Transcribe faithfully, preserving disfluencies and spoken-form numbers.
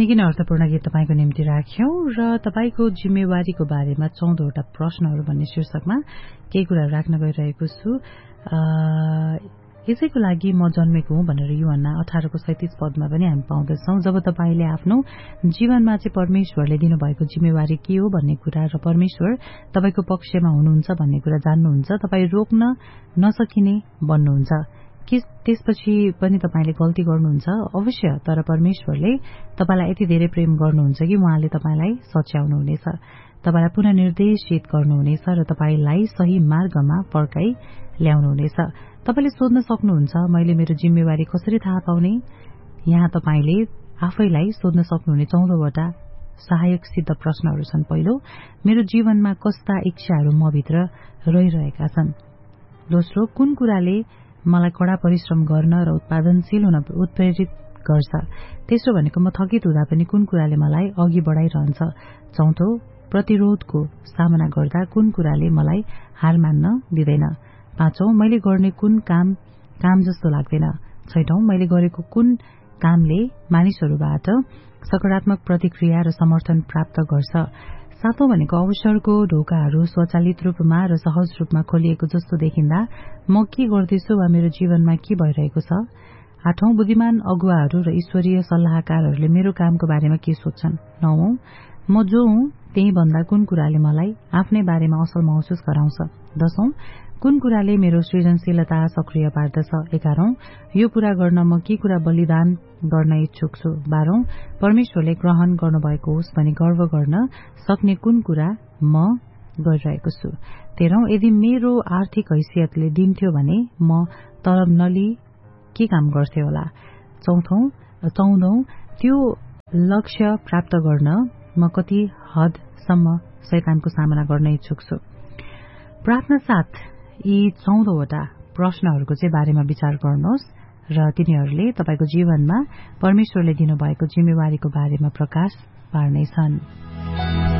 निकै नै अर्थपूर्ण गीत तपाईको निम्ति राख्यौं र तपाईको जिम्मेवारीको बारेमा चौधवटा प्रश्नहरू भन्ने शीर्षकमा केही कुराहरू राख्न गइरहेको छु। यसैको लागि म जन्मेको हुँ भनेर यूहन्ना अठारको सैंतीस पदमा पनि हामी पाउँदछौं। जब तपाईले आफ्नो जीवनमा चाहिँ परमेश्वरले दिनुभएको जिम्मेवारी के हो भन्ने कुरा र परमेश्वर तपाईको पक्षमा हुनुहुन्छ भन्ने कुरा जान्नुहुन्छ, तपाई रोक्न नसकिने बन्नुहुन्छ। के त्यसपछि पनि तपाईले गल्ती गर्नुहुन्छ? अवश्य, तर परमेश्वरले तपाईलाई यति धेरै प्रेम गर्नुहुन्छ कि उहाँले तपाईलाई सच्याउनुहुनेछ, तपाईलाई पुनः निर्देशित गर्नुहुनेछ र तपाईलाई सही मार्गमा फर्काई ल्याउनुहुनेछ। तपाईले सोध्न सक्नुहुन्छ, मैले मेरो जिम्मेवारी कसरी थाहा पाउने? यहाँ तपाईले आफैलाई सोध्न सक्नुहुने चौधवटा सहायक सिद्ध प्रश्नहरू छन्। पहिलो, मेरो जीवनमा कस्ता इच्छाहरू म भित्र रहिरहेका छन्? दोस्रो, कुन कुराले मलाई कड़ा परिश्रम गर्न र उत्पादनशील हुन उत्प्रेरित गर्छ? तेस्रो भनेको म थकित हुँदा पनि कुन कुराले मलाई अघि बढाइरहन्छ? चौथो, प्रतिरोधको सामना गर्दा कुन कुराले मलाई हार मान्न दिँदैन? पाँचौं, मैले गर्ने कुन काम काम जस्तो लाग्दैन? छैटौं, मैले गरेको कुन कामले मानिसहरूबाट सकारात्मक प्रतिक्रिया र समर्थन प्राप्त गर्छ? सातौं भनेको अवसरको ढोकाहरू स्वचालित रूपमा र सहज रूपमा खोलिएको जस्तो देखिन्दा म के गर्दैछु वा मेरो जीवनमा के भइरहेको छ? आठौं, बुद्धिमान अगुवाहरू र ईश्वरीय सल्लाहकारहरूले मेरो कामको बारेमा के सोच्छन्? नौं, म जो हुँ त्यही भन्दा कुन कुराले मलाई आफ्नै बारेमा असल महसुस गराउँछ? दशौं, कुन कुराले मेरो सृजनशीलता सक्रिय पार्दछ? एघारौं, यो पूरा गर्न म के कुरा बलिदान गर्न इच्छुक छु? बाह्रौं, परमेश्वरले ग्रहण गर्नुभएको होस् भनी गर्व गर्न सक्ने कुन कुरा म गरिरहेको छु? तेह्रौं, यदि मेरो आर्थिक हैसियतले दिन्थ्यो भने म तलब नलिई के काम गर्थे होला? चौथौं चौधौं, त्यो लक्ष्य प्राप्त गर्न म कति हदसम्म शैतानको सामना गर्न इच्छुक छु? प्रार्थना साथ यी चौधवटा प्रश्नहरूको चाहिँ बारेमा विचार गर्नुहोस् र तिनीहरूले तपाईको जीवनमा परमेश्वरले दिनुभएको जिम्मेवारीको बारेमा प्रकाश पार्नेछन्।